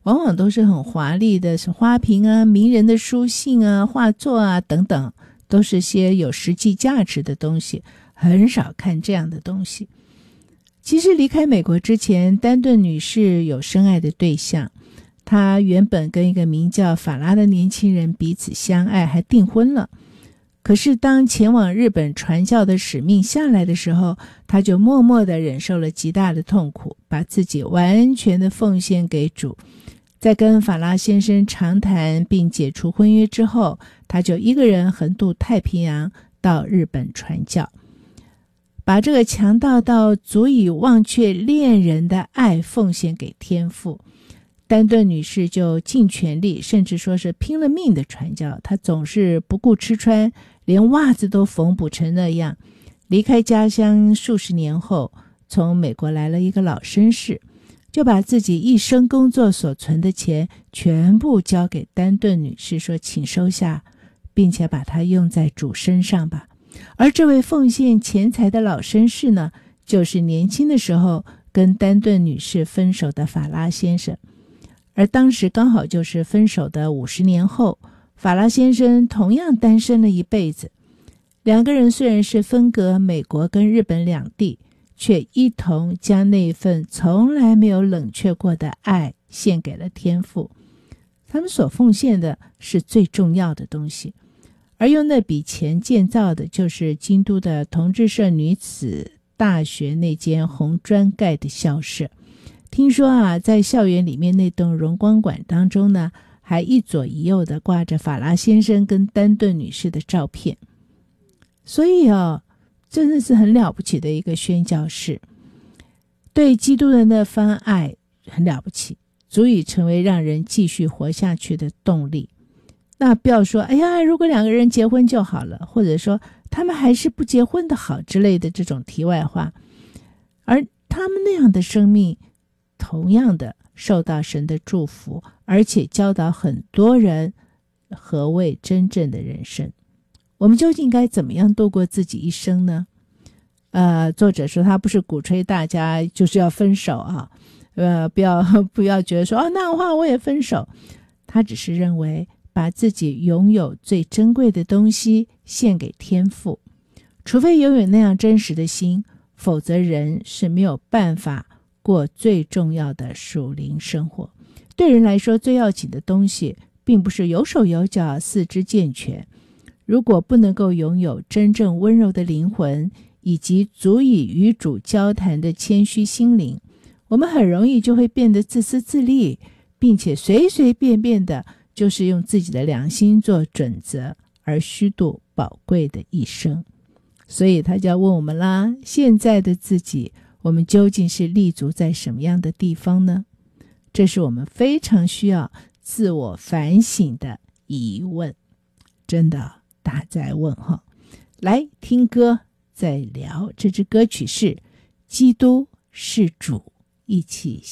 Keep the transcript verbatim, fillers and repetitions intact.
往往都是很华丽的，是花瓶啊、名人的书信啊、画作啊等等，都是些有实际价值的东西，很少看这样的东西。其实离开美国之前，丹顿女士有深爱的对象，她原本跟一个名叫法拉的年轻人彼此相爱，还订婚了。可是当前往日本传教的使命下来的时候，她就默默地忍受了极大的痛苦，把自己完全的奉献给主。在跟法拉先生长谈并解除婚约之后，她就一个人横渡太平洋到日本传教，把这个强大到足以忘却恋人的爱奉献给天父。丹顿女士就尽全力，甚至说是拼了命的传教，她总是不顾吃穿，连袜子都缝补成那样。离开家乡数十年后，从美国来了一个老绅士，就把自己一生工作所存的钱全部交给丹顿女士，说请收下，并且把它用在主身上吧。而这位奉献钱财的老绅士呢，就是年轻的时候跟丹顿女士分手的法拉先生。而当时刚好就是分手的五十年后，法拉先生同样单身了一辈子。两个人虽然是分隔美国跟日本两地，却一同将那份从来没有冷却过的爱献给了天父。他们所奉献的是最重要的东西，而用那笔钱建造的就是京都的同志社女子大学那间红砖盖的校舍。听说啊，在校园里面那栋荣光馆当中呢，还一左一右的挂着法拉先生跟丹顿女士的照片。所以啊，真的是很了不起的一个宣教士，对基督的那番爱很了不起，足以成为让人继续活下去的动力。那不要说哎呀，如果两个人结婚就好了，或者说他们还是不结婚的好之类的这种题外话，而他们那样的生命同样的受到神的祝福，而且教导很多人何谓真正的人生。我们究竟该怎么样度过自己一生呢？呃，作者说他不是鼓吹大家就是要分手啊，呃，不要不要觉得说哦，那的话我也分手。他只是认为把自己拥有最珍贵的东西献给天父，除非拥有那样真实的心，否则人是没有办法过最重要的属灵生活。对人来说，最要紧的东西并不是有手有脚、四肢健全。如果不能够拥有真正温柔的灵魂，以及足以与主交谈的谦虚心灵，我们很容易就会变得自私自利，并且随随便便的就是用自己的良心做准则，而虚度宝贵的一生。所以他就要问我们啦，现在的自己，我们究竟是立足在什么样的地方呢？这是我们非常需要自我反省的疑问。真的大在问号。来听歌再聊，这支歌曲是基督是主，一起